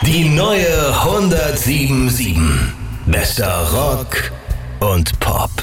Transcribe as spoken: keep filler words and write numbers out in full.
Die neue hundertsieben Komma sieben. Bester Rock und Pop.